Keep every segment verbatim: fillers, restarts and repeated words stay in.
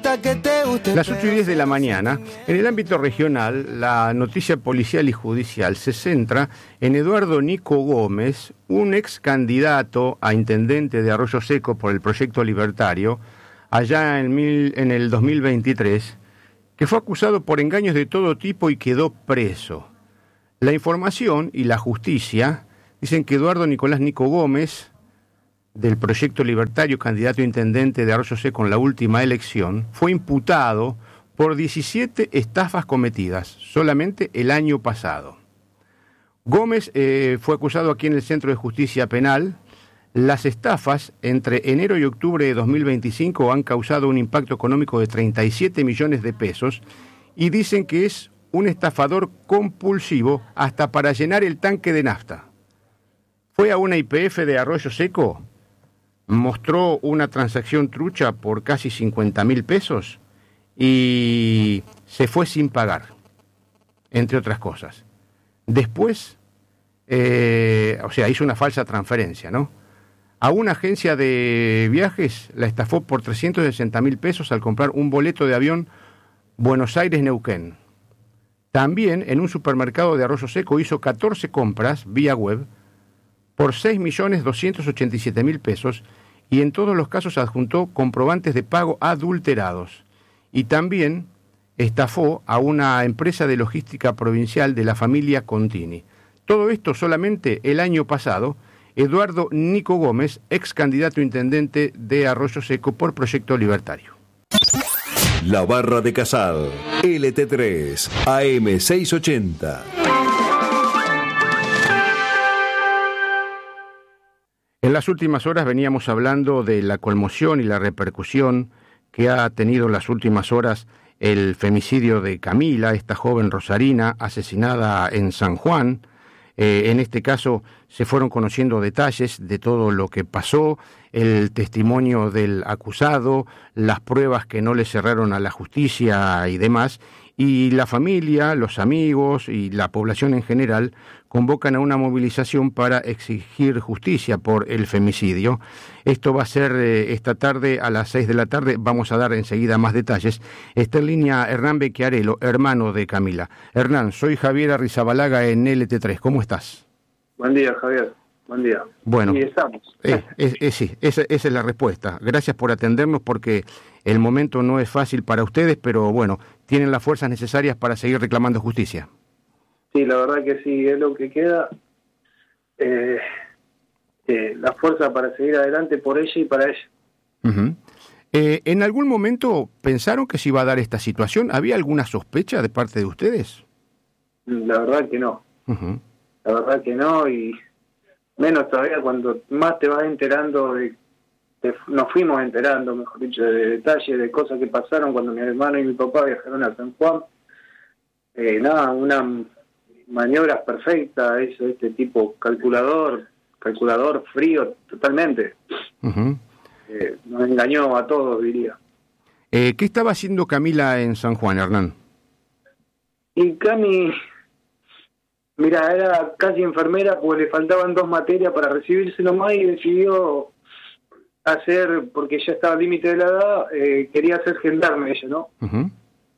gusta que te guste. Las ocho y diez de la mañana, en el ámbito regional, la noticia policial y judicial se centra en Eduardo Nico Gómez, un ex candidato a intendente de Arroyo Seco por el Proyecto Libertario, allá en, mil, en el dos mil veintitrés, que fue acusado por engaños de todo tipo y quedó preso. La información y la justicia dicen que Eduardo Nicolás Nico Gómez, del Proyecto Libertario, candidato a intendente de Arroyo Seco en la última elección, fue imputado por diecisiete estafas cometidas solamente el año pasado. Gómez eh, fue acusado aquí en el Centro de Justicia Penal. Las estafas entre enero y octubre de dos mil veinticinco han causado un impacto económico de treinta y siete millones de pesos y dicen que es un estafador compulsivo hasta para llenar el tanque de nafta. Fue a una Y P F de Arroyo Seco, mostró una transacción trucha por casi cincuenta mil pesos y se fue sin pagar, entre otras cosas. Después, eh, o sea, hizo una falsa transferencia, ¿no? A una agencia de viajes la estafó por trescientos sesenta mil pesos al comprar un boleto de avión Buenos Aires-Neuquén. También en un supermercado de Arroyo Seco hizo catorce compras vía web por seis millones doscientos ochenta y siete mil pesos y en todos los casos adjuntó comprobantes de pago adulterados. Y también estafó a una empresa de logística provincial de la familia Contini. Todo esto solamente el año pasado. Eduardo Nico Gómez, ex candidato a intendente de Arroyo Seco por Proyecto Libertario. La Barra de Casal, L T tres, A M seiscientos ochenta. En las últimas horas veníamos hablando de la conmoción y la repercusión que ha tenido en las últimas horas el femicidio de Camila, esta joven rosarina asesinada en San Juan. Eh, en este caso se fueron conociendo detalles de todo lo que pasó, el testimonio del acusado, las pruebas que no le cerraron a la justicia y demás, y la familia, los amigos y la población en general convocan a una movilización para exigir justicia por el femicidio. Esto va a ser eh, esta tarde a las seis de la tarde, vamos a dar enseguida más detalles. Está en línea Hernán Becchiarello, hermano de Camila. Hernán, soy Javier Arrizabalaga en L T tres, ¿cómo estás? Buen día, Javier. Buen día. Bueno, y estamos. Eh, eh, eh, sí, esa, esa es la respuesta. Gracias por atendernos porque el momento no es fácil para ustedes, pero bueno, tienen las fuerzas necesarias para seguir reclamando justicia. Sí, la verdad que sí, es lo que queda. Eh, eh, la fuerza para seguir adelante por ella y para ella. Uh-huh. Eh, ¿En algún momento pensaron que se iba a dar esta situación? ¿Había alguna sospecha de parte de ustedes? La verdad que no. Uh-huh. La verdad que no, y menos todavía cuando más te vas enterando, de, de nos fuimos enterando, mejor dicho, de detalles, de cosas que pasaron cuando mi hermano y mi papá viajaron a San Juan. Eh, nada, una maniobra perfecta, eso, este tipo calculador, calculador frío totalmente. Uh-huh. Eh, nos engañó a todos, diría. Eh, ¿Qué estaba haciendo Camila en San Juan, Hernán? Y Cami, mira, era casi enfermera, pues le faltaban dos materias para recibirse nomás y decidió hacer, porque ya estaba al límite de la edad, eh, quería hacer gendarme ella, ¿no? Uh-huh.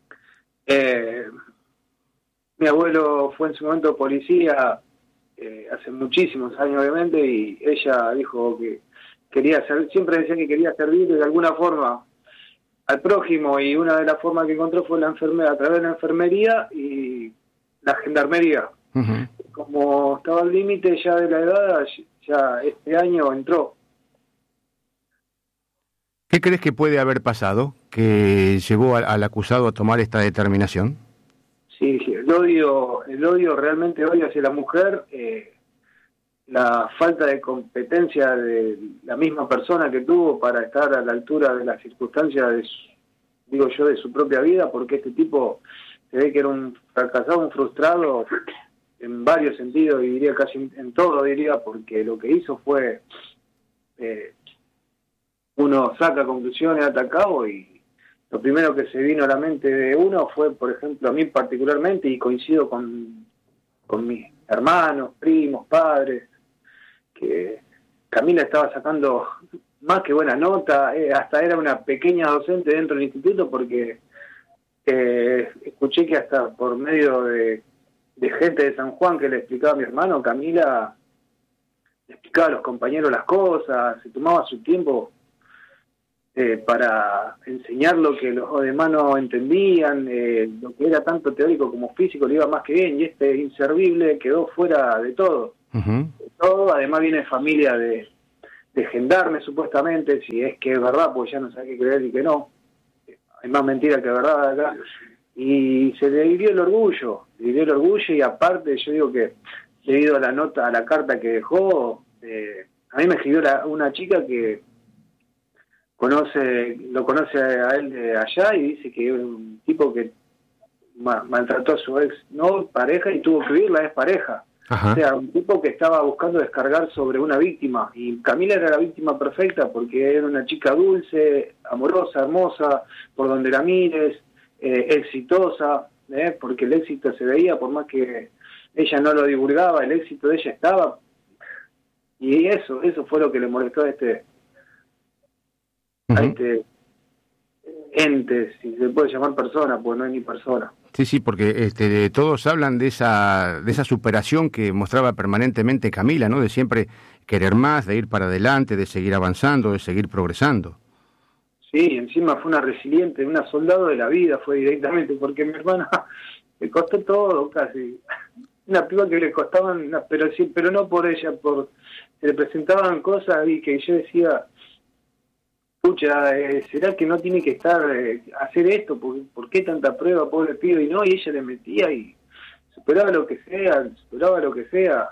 Eh, mi abuelo fue en su momento policía, eh, hace muchísimos años obviamente, y ella dijo que quería ser, siempre decía que quería servir de alguna forma al prójimo, y una de las formas que encontró fue la enfermera, a través de la enfermería y la gendarmería. Uh-huh. Como estaba al límite ya de la edad, ya este año entró. ¿Qué crees que puede haber pasado que llevó al, al acusado a tomar esta determinación? Sí, sí, el odio, el odio realmente odio hacia la mujer, eh, la falta de competencia de la misma persona que tuvo para estar a la altura de las circunstancias, de su, digo yo, de su propia vida, porque este tipo se ve que era un fracasado, un frustrado en varios sentidos, y diría casi en todo, diría, porque lo que hizo fue, eh, uno saca conclusiones, ata cabo, y lo primero que se vino a la mente de uno fue, por ejemplo, a mí particularmente, y coincido con, con mis hermanos, primos, padres, que Camila estaba sacando más que buena nota, eh, hasta era una pequeña docente dentro del instituto, porque eh, escuché que hasta por medio de, de gente de San Juan que le explicaba a mi hermano, Camila, le explicaba a los compañeros las cosas, se tomaba su tiempo eh, para enseñar lo que los demás no entendían, eh, lo que era tanto teórico como físico le iba más que bien, y este inservible quedó fuera de todo. Uh-huh. De todo, además viene familia de, de gendarmes supuestamente, si es que es verdad, pues ya no sé qué creer y que no. Hay más mentira que verdad acá. Y se le hirió el orgullo, le hirió el orgullo, y aparte yo digo que debido a la nota, a la carta que dejó, eh, a mí me escribió la, una chica que conoce, lo conoce a él de allá, y dice que es un tipo que ma, maltrató a su ex no pareja y tuvo que huir la ex pareja. Ajá. O sea, un tipo que estaba buscando descargar sobre una víctima, y Camila era la víctima perfecta porque era una chica dulce, amorosa, hermosa, por donde la mires, eh, exitosa, eh, porque el éxito se veía, por más que ella no lo divulgaba, el éxito de ella estaba, y eso, eso fue lo que le molestó a este, uh-huh. a este ente, si se puede llamar persona, pues no es ni persona. Sí, sí, porque este, todos hablan de esa de esa superación que mostraba permanentemente Camila, ¿no? De siempre querer más, de ir para adelante, de seguir avanzando, de seguir progresando. Sí, encima fue una resiliente, una soldado de la vida, fue directamente, porque mi hermana le costó todo casi. Una piba que le costaban, pero sí, pero no por ella, por se le presentaban cosas y que yo decía, pucha, eh, ¿será que no tiene que estar eh, hacer esto? ¿Por, ¿Por qué tanta prueba, pobre pibe? Y no, y ella le metía y superaba lo que sea, superaba lo que sea.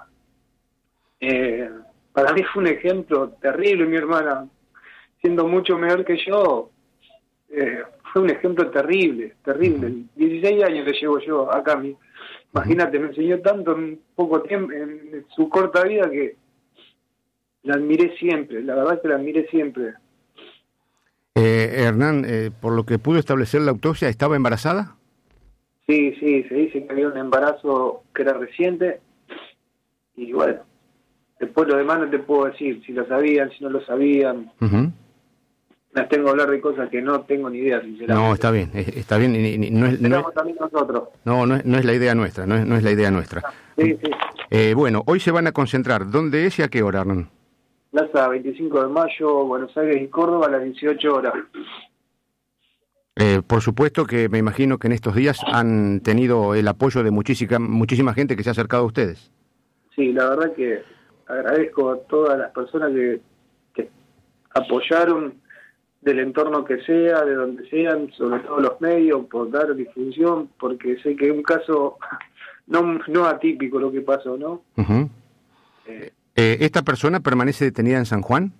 Eh, para mí fue un ejemplo terrible, mi hermana, siendo mucho menor que yo, eh, fue un ejemplo terrible, terrible. dieciséis años le llevo yo a Cami. Imagínate, me enseñó tanto en poco tiempo, en su corta vida, que la admiré siempre, la verdad que la admiré siempre. Eh, Hernán, eh, por lo que pudo establecer la autopsia, ¿estaba embarazada? Sí, sí, se dice que había un embarazo que era reciente, y bueno, después lo demás no te puedo decir, si lo sabían, si no lo sabían. Uh-huh. Me tengo que hablar de cosas que no tengo ni idea, sinceramente. No, está bien, está bien. Y, y, no es, no es, también nosotros. No, no es, no es la idea nuestra, no es, no es la idea nuestra. Sí, sí. Eh, bueno, hoy se van a concentrar. ¿Dónde es y a qué hora, Hernán? Plaza veinticinco de mayo, Buenos Aires y Córdoba, a las dieciocho horas. Eh, por supuesto que me imagino que en estos días han tenido el apoyo de muchísima, muchísima gente que se ha acercado a ustedes. Sí, la verdad que agradezco a todas las personas que, que apoyaron, del entorno que sea, de donde sean, sobre todo los medios, por dar difusión, porque sé que es un caso no, no atípico lo que pasó, ¿no? Uh-huh. Eh, Eh, ¿Esta persona permanece detenida en San Juan?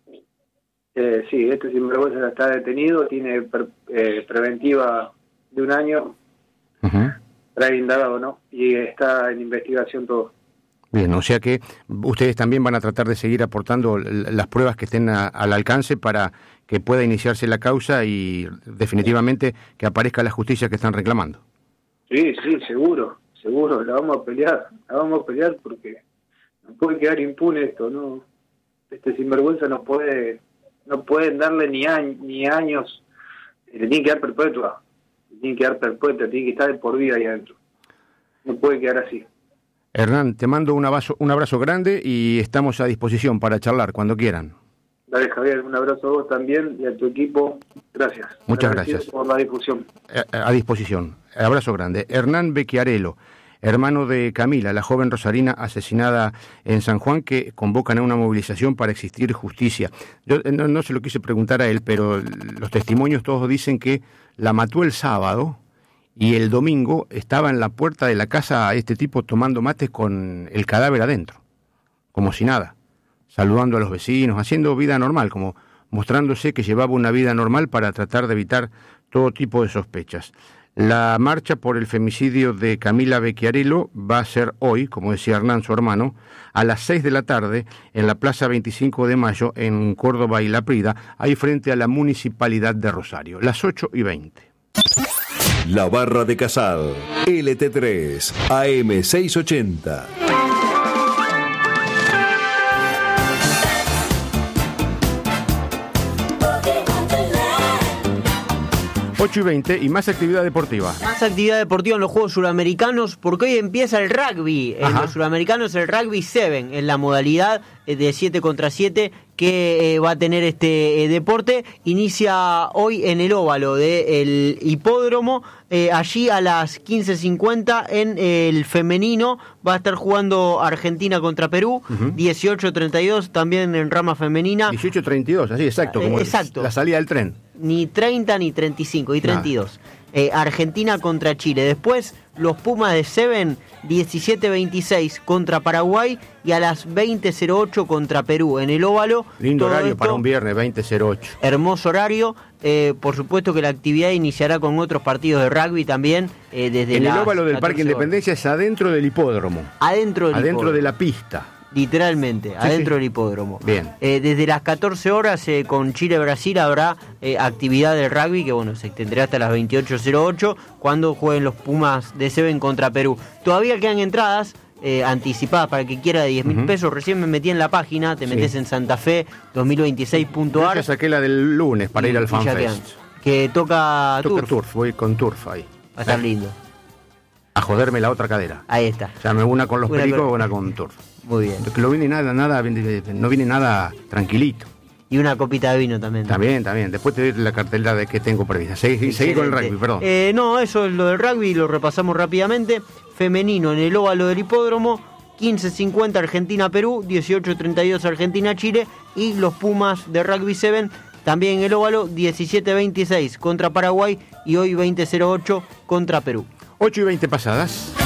Eh, sí, este sinvergüenza está detenido, tiene per, eh, preventiva de un año, uh-huh. trae indagado, ¿no? Y está en investigación todo. Bien, o sea que ustedes también van a tratar de seguir aportando las pruebas que estén a, al alcance para que pueda iniciarse la causa y definitivamente que aparezca la justicia que están reclamando. Sí, sí, seguro, seguro, la vamos a pelear, la vamos a pelear porque no puede quedar impune esto, ¿no? Este sinvergüenza no puede, no pueden darle ni, año, ni años, le tiene que dar perpetua, le tiene que dar perpetua, tiene que estar de por vida ahí adentro. No puede quedar así. Hernán, te mando un abrazo, un abrazo grande y estamos a disposición para charlar cuando quieran. Dale, Javier, un abrazo a vos también y a tu equipo. Gracias. Muchas gracias. Por la difusión. A, a disposición. Abrazo grande. Hernán Becchiarello, hermano de Camila, la joven rosarina asesinada en San Juan, que convocan a una movilización para exigir justicia. Yo no, no se lo quise preguntar a él, pero los testimonios todos dicen que la mató el sábado y el domingo estaba en la puerta de la casa este tipo tomando mates con el cadáver adentro, como si nada, saludando a los vecinos, haciendo vida normal, como mostrándose que llevaba una vida normal para tratar de evitar todo tipo de sospechas. La marcha por el femicidio de Camila Becchiarello va a ser hoy, como decía Hernán, su hermano, a las seis de la tarde en la Plaza veinticinco de mayo en Córdoba y La Prida, ahí frente a la Municipalidad de Rosario, las ocho y veinte. La Barra de Casal, L T tres, A M seiscientos ochenta. ocho y veinte y más actividad deportiva. Más actividad deportiva en los Juegos Suramericanos, porque hoy empieza el rugby. En Ajá. los Suramericanos el rugby siete, en la modalidad de siete contra siete que eh, va a tener este eh, deporte. Inicia hoy en el óvalo del hipódromo. Eh, allí a las quince cincuenta en el femenino va a estar jugando Argentina contra Perú. Uh-huh. dieciocho treinta y dos también en rama femenina. dieciocho treinta y dos, así exacto, como eh, exacto. la salida del tren. Ni treinta ni treinta y cinco, y treinta y dos. Eh, Argentina contra Chile. Después los Pumas de Seven, diecisiete veintiséis contra Paraguay y a las veinte cero ocho contra Perú en el óvalo. Lindo Todo horario esto, para un viernes, veinte cero ocho. Hermoso horario. Eh, por supuesto que la actividad iniciará con otros partidos de rugby también. Eh, desde en el las óvalo del Parque catorce horas. Independencia es adentro del hipódromo. Adentro del Adentro hipódromo. de la pista. Literalmente, sí, adentro sí. del hipódromo. Bien. Eh, desde las catorce horas eh, con Chile-Brasil habrá eh, actividad del rugby que bueno se extenderá hasta las veintiocho cero ocho cuando jueguen los Pumas de Seven contra Perú. Todavía quedan entradas eh, anticipadas para el que quiera de diez mil uh-huh. pesos. Recién me metí en la página, te metes sí. en santafe dos mil veintiséis punto a r. Yo ya saqué la del lunes para y, ir al FanFest. Que toca, toca turf. turf. Voy con turf ahí. Va a estar lindo. A joderme la otra cadera. Ahí está. O sea, una con los una pericos, con... una con turf. Muy bien. Que no viene nada, nada, no viene nada tranquilito. Y una copita de vino también. También, también. Después te doy la cartelera de que tengo prevista. Seguí, seguí con el rugby, perdón. Eh, no, eso es lo del rugby, lo repasamos rápidamente. Femenino en el óvalo del hipódromo, quince cincuenta Argentina-Perú, dieciocho treinta y dos Argentina-Chile. Y los Pumas de Rugby siete, también en el óvalo, diecisiete veintiséis contra Paraguay y hoy veinte cero ocho contra Perú. ocho y veinte pasadas.